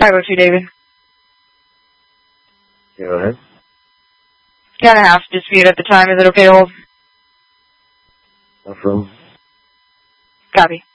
502, David. Go ahead. Got a half dispute at the time. Is it okay to hold? No problem. Copy.